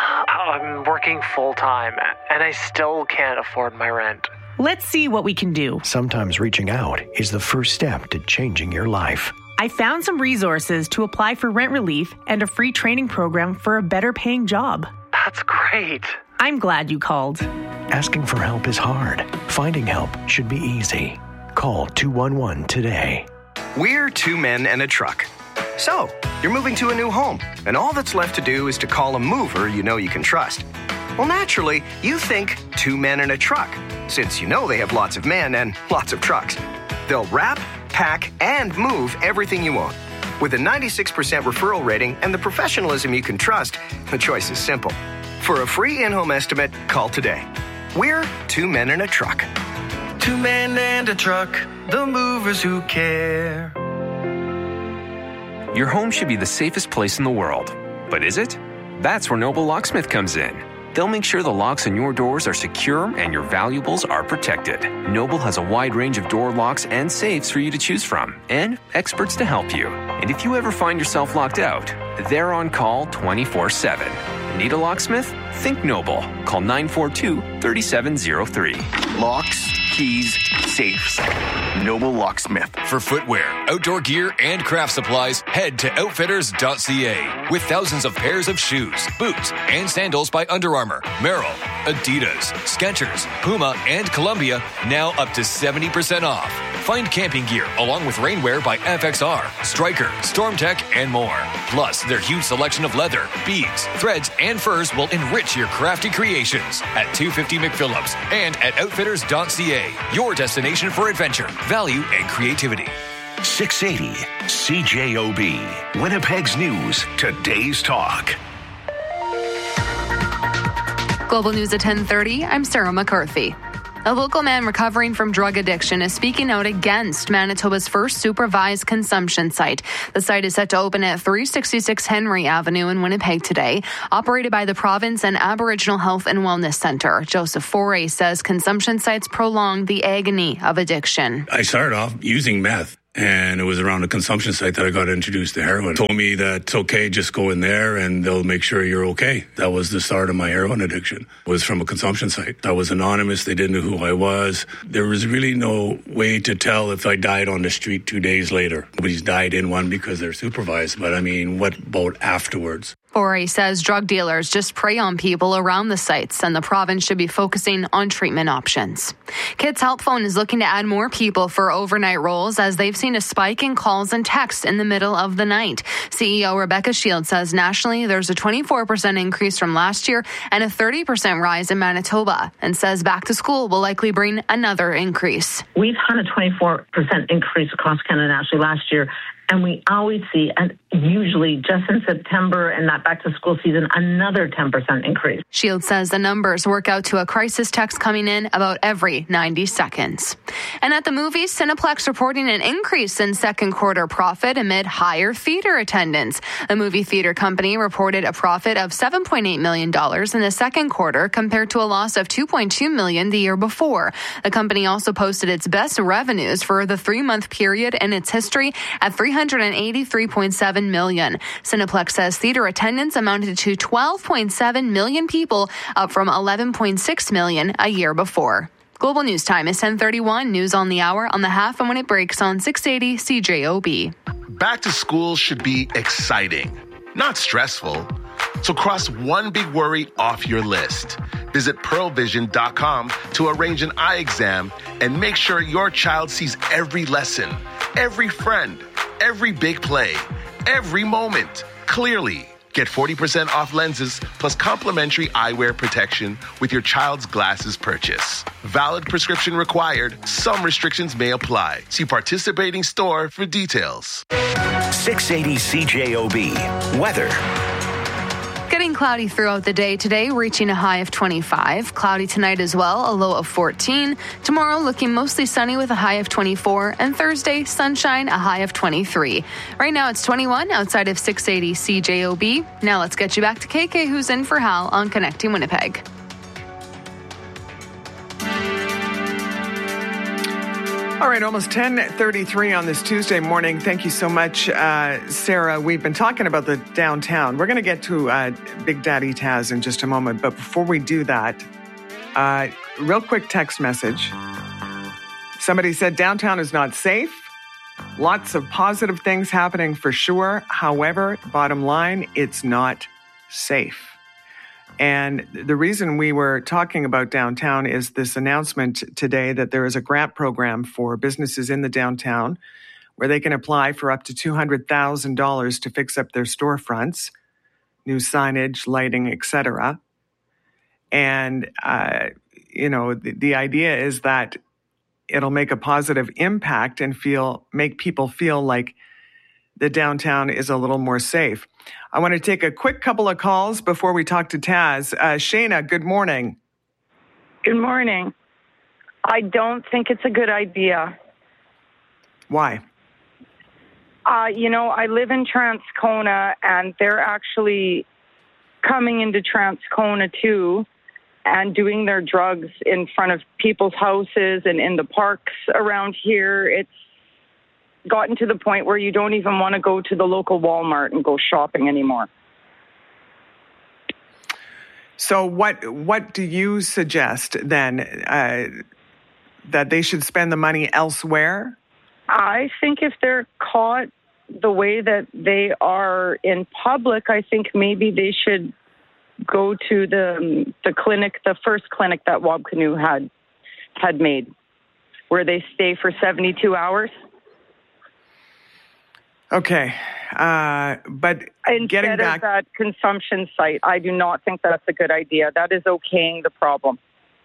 I'm working full-time, and I still can't afford my rent. Let's see what we can do. Sometimes reaching out is the first step to changing your life. I found some resources to apply for rent relief and a free training program for a better paying job. That's great. I'm glad you called. Asking for help is hard. Finding help should be easy. Call two one one today. We're two men and a truck. So, you're moving to a new home, and all that's left to do is to call a mover you know you can trust. Well, naturally, you think two men and a truck, since you know they have lots of men and lots of trucks. They'll wrap, pack, and move everything you own. With a ninety-six percent referral rating and the professionalism you can trust, the choice is simple. For a free in-home estimate, call today. We're two men and a truck. Two men and a truck, the movers who care. Your home should be the safest place in the world. But is it? That's where Noble Locksmith comes in. They'll make sure the locks on your doors are secure and your valuables are protected. Noble has a wide range of door locks and safes for you to choose from, and experts to help you. And if you ever find yourself locked out, they're on call twenty-four seven. Need a locksmith? Think Noble. Call nine four two, three seven zero three. Locks, keys, safes. Noble Locksmith. For footwear, outdoor gear, and craft supplies, head to outfitters dot c a. With thousands of pairs of shoes, boots, and sandals by Under Armour, Merrell, Adidas, Skechers, Puma, and Columbia, now up to seventy percent off. Find camping gear along with rainwear by F X R, Stryker, StormTech, and more. Plus, their huge selection of leather, beads, threads, and furs will enrich your crafty creations at two fifty McPhillips and at outfitters dot c a. Your destination for adventure, value, and creativity. six eighty C J O B. Winnipeg's News. Today's Talk. Global News at ten thirty. I'm Sarah McCarthy. A local man recovering from drug addiction is speaking out against Manitoba's first supervised consumption site. The site is set to open at three sixty-six Henry Avenue in Winnipeg today, operated by the province and Aboriginal Health and Wellness Centre. Joseph Foray says consumption sites prolong the agony of addiction. I started off using meth. And it was around a consumption site that I got introduced to heroin. Told me that it's okay, just go in there and they'll make sure you're okay. That was the start of my heroin addiction. It was from a consumption site. I was anonymous. They didn't know who I was. There was really no way to tell if I died on the street two days later. Nobody's died in one because they're supervised. But I mean, what about afterwards? Forey says drug dealers just prey on people around the sites, and the province should be focusing on treatment options. Kids Help Phone is looking to add more people for overnight roles as they've seen a spike in calls and texts in the middle of the night. C E O Rebecca Shields says nationally there's a twenty-four percent increase from last year and a thirty percent rise in Manitoba, and says back to school will likely bring another increase. We've had a twenty-four percent increase across Canada nationally last year. And we always see, and usually just in September and that back-to-school season, another ten percent increase. Shields says the numbers work out to a crisis text coming in about every ninety seconds. And at the movies, Cineplex reporting an increase in second quarter profit amid higher theater attendance. The movie theater company reported a profit of seven point eight million dollars in the second quarter compared to a loss of two point two million dollars the year before. The company also posted its best revenues for the three-month period in its history at three hundred eighty-three point seven million dollars. Cineplex says theater attendance amounted to twelve point seven million people, up from eleven point six million a year before. Global News Time is ten thirty-one. News on the hour, on the half, and when it breaks on six eighty C J O B. Back to school should be exciting, not stressful. So cross one big worry off your list. Visit pearl vision dot com to arrange an eye exam and make sure your child sees every lesson, every friend, every big play, every moment clearly. Get forty percent off lenses plus complimentary eyewear protection with your child's glasses purchase. Valid prescription required. Some restrictions may apply. See participating store for details. six eighty C J O B. Weather. Getting cloudy throughout the day today, reaching a high of twenty-five. Cloudy tonight as well, a low of fourteen. Tomorrow looking mostly sunny with a high of twenty-four. And Thursday, sunshine, a high of twenty-three. Right now it's twenty-one outside of six eighty C J O B. Now let's get you back to K K, who's in for Hal on Connecting Winnipeg. All right, almost ten thirty-three on this Tuesday morning. Thank you so much, uh, Sarah. We've been talking about the downtown. We're going to get to uh, Big Daddy Taz in just a moment. But before we do that, uh, real quick text message. Somebody said downtown is not safe. Lots of positive things happening for sure. However, bottom line, it's not safe. And the reason we were talking about downtown is this announcement today that there is a grant program for businesses in the downtown where they can apply for up to two hundred thousand dollars to fix up their storefronts, new signage, lighting, et cetera. And, uh, you know, the, the idea is that it'll make a positive impact and feel make people feel like the downtown is a little more safe. I want to take a quick couple of calls before we talk to Taz. Uh, Shayna, good morning. Good morning. I don't think it's a good idea. Why? Uh, you know, I live in Transcona, and they're actually coming into Transcona, too, and doing their drugs in front of people's houses and in the parks around here. It's gotten to the point where you don't even want to go to the local Walmart and go shopping anymore. So what what do you suggest then? Uh, that they should spend the money elsewhere? I think if they're caught the way that they are in public, I think maybe they should go to the the clinic, the first clinic that Wabcanoe had had made, where they stay for seventy-two hours. Okay, uh, but Instead getting back... of that consumption site, I do not think that's a good idea. That is okaying the problem.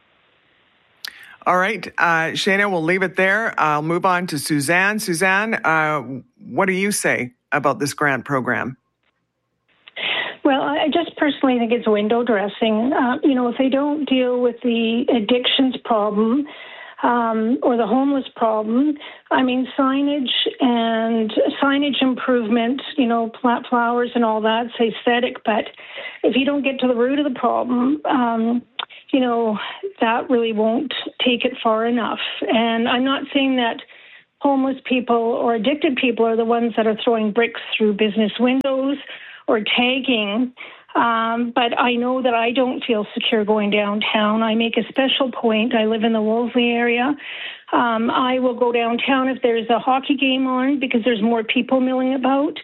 All right, uh, Shayna, we'll leave it there. I'll move on to Suzanne. Suzanne, uh, what do you say about this grant program? Well, I just personally think it's window dressing. Uh, you know, if they don't deal with the addictions problem, Um, or the homeless problem. I mean, signage and signage improvement, you know, plant flowers and all that's aesthetic. But if you don't get to the root of the problem, um, you know, that really won't take it far enough. And I'm not saying that homeless people or addicted people are the ones that are throwing bricks through business windows or tagging. Um, but I know that I don't feel secure going downtown. I make a special point. I live in the Wolseley area. Um, I will go downtown if there's a hockey game on because there's more people milling about.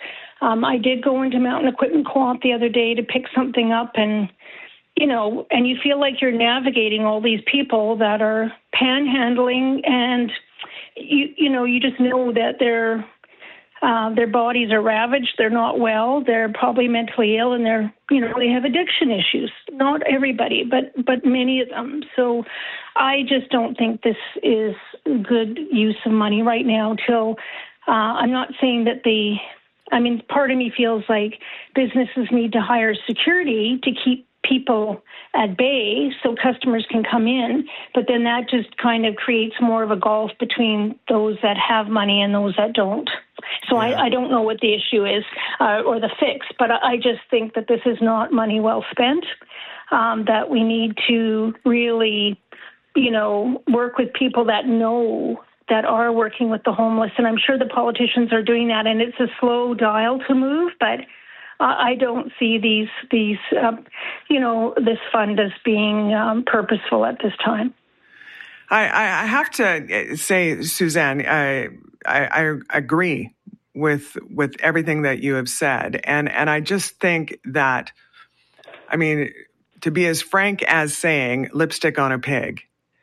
Um, I did go into Mountain Equipment Co-op the other day to pick something up, and you know, and you feel like you're navigating all these people that are panhandling, and you you know, you just know that they're uh, their bodies are ravaged, they're not well, they're probably mentally ill, and they're you know they have addiction issues. Not everybody, but but many of them. So I just don't think this is good use of money right now. Till uh, I'm not saying that the, I mean, part of me feels like businesses need to hire security to keep people at bay so customers can come in, but then that just kind of creates more of a gulf between those that have money and those that don't. So yeah. I, I don't know what the issue is uh, or the fix, but I just think that this is not money well spent, um, that we need to really, you know, work with people that know that are working with the homeless. And I'm sure the politicians are doing that, and it's a slow dial to move, but I don't see these, these uh, you know, this fund as being um, purposeful at this time. I, I have to say, Suzanne, I, I, I agree with with everything that you have said, and and I just think that, I mean, to be as frank as saying lipstick on a pig.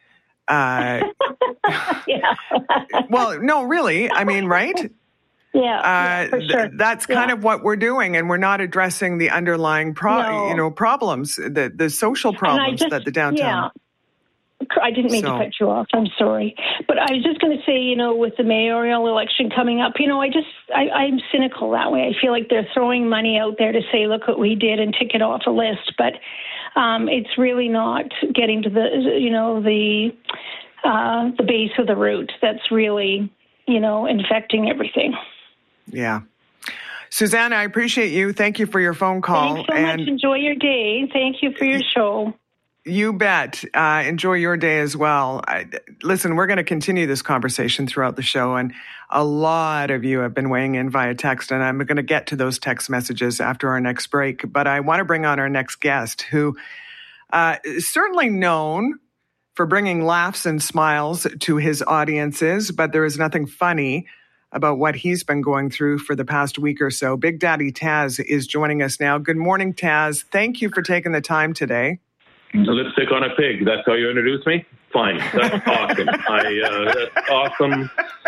Uh, yeah. Well, no, really. I mean, right? Yeah, uh, yeah, for sure. th- that's kind yeah. of what we're doing, and we're not addressing the underlying, pro- no. you know, problems, the the social problems just, that the downtown. Yeah. I didn't mean so. to cut you off. I'm sorry, but I was just going to say, you know, with the mayoral election coming up, you know, I just I, I'm cynical that way. I feel like they're throwing money out there to say, look what we did, and tick it off a list, but um, it's really not getting to the, you know, the uh, the base of the root. That's really, you know, infecting everything. Yeah. Suzanne, I appreciate you. Thank you for your phone call. Thanks so and much. Enjoy your day. Thank you for your show. You bet. Uh, enjoy your day as well. I, listen, we're going to continue this conversation throughout the show, and a lot of you have been weighing in via text, and I'm going to get to those text messages after our next break. But I want to bring on our next guest, who uh, is certainly known for bringing laughs and smiles to his audiences, but there is nothing funny about what he's been going through for the past week or so. Big Daddy Taz is joining us now. Good morning, Taz. Thank you for taking the time today. Lipstick on a pig. That's how you introduce me? Fine. That's awesome. I, uh, that's awesome.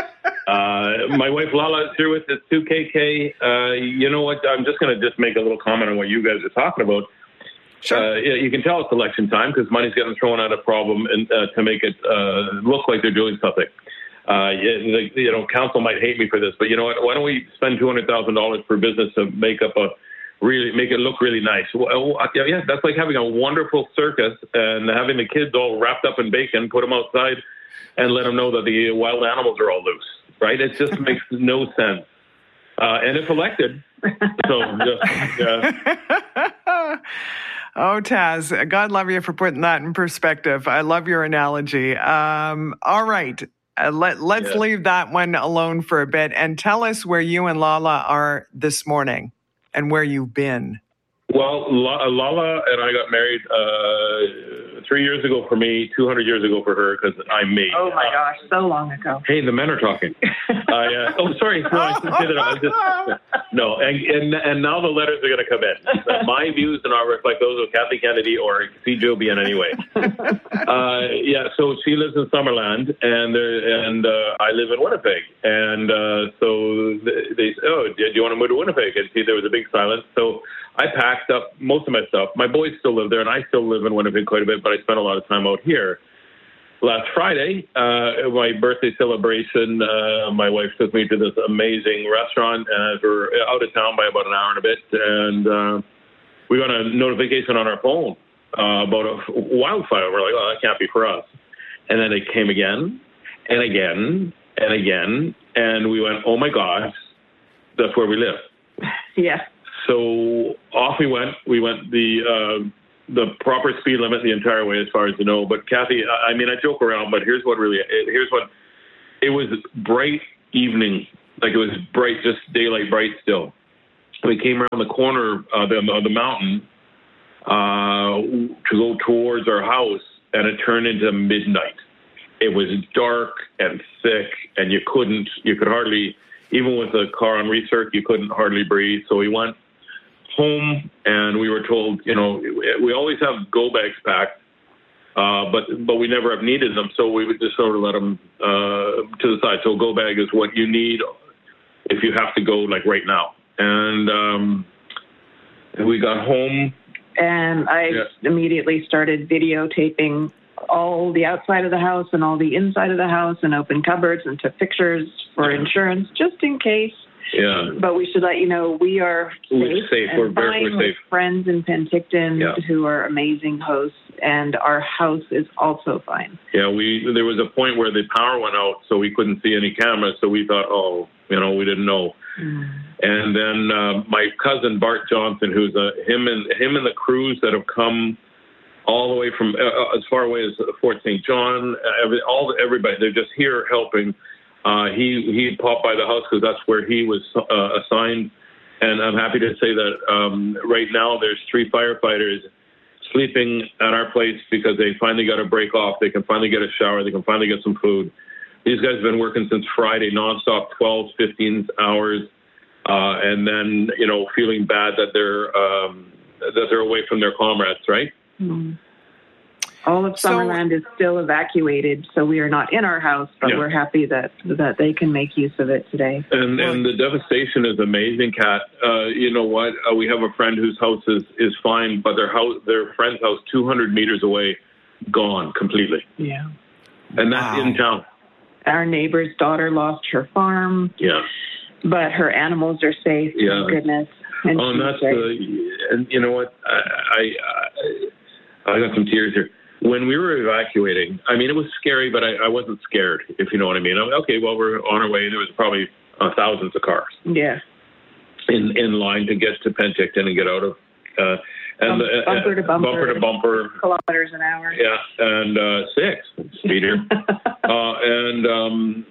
Uh, my wife Lala is here with us, two K K. Uh, you know what? I'm just going to just make a little comment on what you guys are talking about. Sure. Uh, you can tell it's election time because money's getting thrown at a problem and, uh, to make it uh, look like they're doing something. Uh, you know, council might hate me for this, but you know what? Why don't we spend two hundred thousand dollars per business to make up a really make it look really nice? Well, yeah, that's like having a wonderful circus and having the kids all wrapped up in bacon, put them outside, and let them know that the wild animals are all loose. Right? It just makes no sense. Uh, and if elected, so just, uh, oh, Taz, God love you for putting that in perspective. I love your analogy. Um, all right. Uh, let, let's yeah. leave that one alone for a bit and tell us where you and Lala are this morning and where you've been. Well, Lala and I got married uh, three years ago for me, two hundred years ago for her, because I'm me. Oh, my gosh, so long ago. Hey, the men are talking. I, uh, oh, sorry. No, I didn't say that. I was just, no, and, and and now the letters are going to come in. My views do not reflect those of Kathy Kennedy or C J O B in any way. uh, yeah, so she lives in Summerland, and there, and uh, I live in Winnipeg. And uh, so they said, oh, do you want to move to Winnipeg? And see, there was a big silence. So I packed up most of my stuff. My boys still live there, and I still live in Winnipeg quite a bit, but I spent a lot of time out here. Last Friday, uh, my birthday celebration, uh, my wife took me to this amazing restaurant, and we're out of town by about an hour and a bit, and uh, we got a notification on our phone uh, about a wildfire. We're like, oh, that can't be for us. And then it came again, and again, and again, and we went, oh, my gosh, that's where we live. Yeah. So off we went. We went the uh, the proper speed limit the entire way, as far as you know. But Kathy, I mean, I joke around, but here's what really, here's what, it was bright evening, like it was bright, just daylight bright still. We came around the corner of the, of the mountain uh, to go towards our house, and it turned into midnight. It was dark and thick, and you couldn't, you could hardly, even with the car on recirc, you couldn't hardly breathe. So we went home, and we were told, you know, we always have go bags packed, uh, but but we never have needed them. So we would just sort of let them uh, to the side. So go bag is what you need if you have to go, like right now. And um, we got home. And I yeah. immediately started videotaping all the outside of the house and all the inside of the house and opened cupboards and took pictures for insurance just in case. Yeah. But we should let you know we are safe. We're safe. And we're very we're safe. Friends in Penticton yeah. who are amazing hosts, and our house is also fine. Yeah, we there was a point where the power went out, so we couldn't see any cameras. So we thought, oh, you know, we didn't know. Mm. And then uh, my cousin Bart Johnson, who's a him and him and the crews that have come all the way from uh, as far away as Fort Saint John, every, all everybody, they're just here helping. Uh, he he popped by the house because that's where he was uh, assigned, and I'm happy to say that um, right now there's three firefighters sleeping at our place because they finally got a break off. They can finally get a shower. They can finally get some food. These guys have been working since Friday, nonstop, twelve, fifteen hours, uh, and then you know feeling bad that they're um, that they're away from their comrades, right? Mm. All of Summerland so, is still evacuated, so we are not in our house, but yeah. we're happy that that they can make use of it today. And, and the devastation is amazing, Kat. Uh, you know what? Uh, we have a friend whose house is, is fine, but their house, their friend's house, two hundred meters away, gone completely. Yeah. And that's wow. in town. Our neighbor's daughter lost her farm. Yeah. But her animals are safe. Yeah. Thank goodness. And oh, and that's the. And you know what? I, I I got some tears here. When we were evacuating, I mean, it was scary, but I, I wasn't scared, if you know what I mean. I'm, okay, well, we're on our way. There was probably uh, thousands of cars. Yeah. In in line to get to Penticton and get out of. Uh, and Bump, uh, bumper to bumper. Bumper to bumper. Kilometers an hour. Yeah, and uh, six speeder. uh, and um,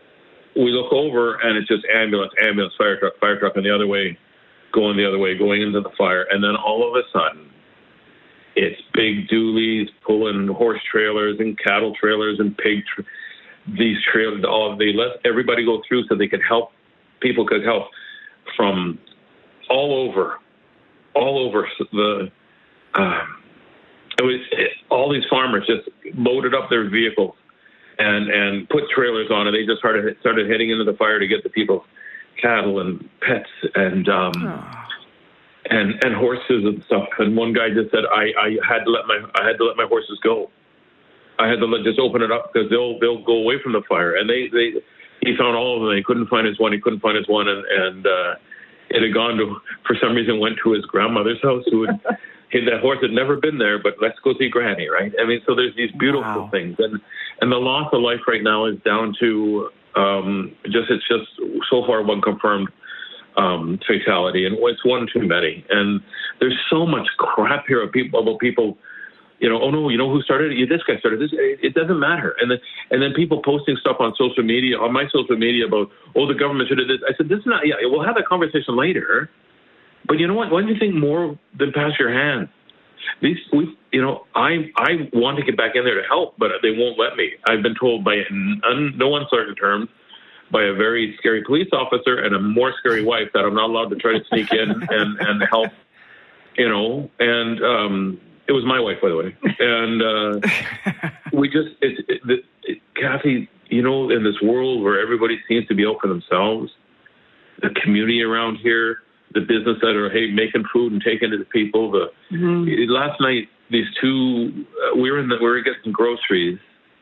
we look over, and it's just ambulance, ambulance, fire truck, fire truck, and the other way, going the other way, going into the fire. And then all of a sudden, it's big dualies pulling horse trailers and cattle trailers and pig. Tra- these trailers, all they let everybody go through so they could help. People could help from all over, all over the. Um, it was it, all these farmers just loaded up their vehicles and and put trailers on it. They just started started heading into the fire to get the people's cattle and pets and. Um, oh. And and horses and stuff. And one guy just said, I, I had to let my I had to let my horses go. I had to let, just open it up because they'll they'll go away from the fire. And they, they he found all of them. He couldn't find his one. He couldn't find his one. And and uh, it had gone to for some reason went to his grandmother's house. Who had, that horse had never been there. But let's go see Granny, right? I mean, so there's these beautiful wow. things. And and the loss of life right now is down to um, just it's just so far one confirmed. Um, fatality, and it's one too many. And there's so much crap here of people about people, you know. Oh no, you know who started it? This guy started this. It, it doesn't matter. And then and then people posting stuff on social media, on my social media about, oh, the government should have this. I said, this is not. Yeah, we'll have that conversation later. But you know what? Why do you think more than pass your hand? These, we, you know, I I want to get back in there to help, but they won't let me. I've been told by un, no uncertain terms. By a very scary police officer and a more scary wife that I'm not allowed to try to sneak in and, and help, you know, and um, it was my wife, by the way. And uh, we just, it, it, it, Kathy, you know, in this world where everybody seems to be out for themselves, the community around here, the business that are, hey, making food and taking it to people. The mm-hmm. Last night, these two, uh, we were in the, we were getting groceries.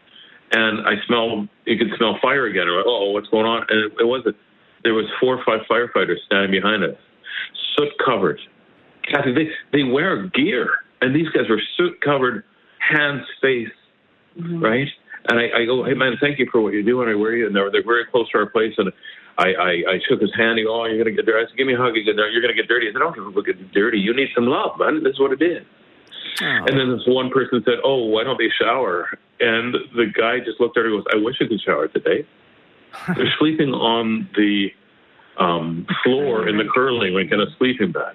And I smelled, you could smell fire again. I'm like, oh, what's going on? And it, it wasn't. There was four or five firefighters standing behind us, soot covered. Kathy, they, they wear gear. And these guys were soot covered, hands, face, mm-hmm. right? And I, I go, hey, man, thank you for what you're doing. I wear you. And they're, they're very close to our place. And I, I, I shook his hand. He go, oh, you're going to get dirty. I said, give me a hug. You're going to get dirty. I said, I don't give a look at dirty. You need some love, man. This is what it is. Oh. And then this one person said, oh, why don't they shower? And the guy just looked at her and goes, I wish I could shower today. They're sleeping on the um, floor in the curling rink in a sleeping bag.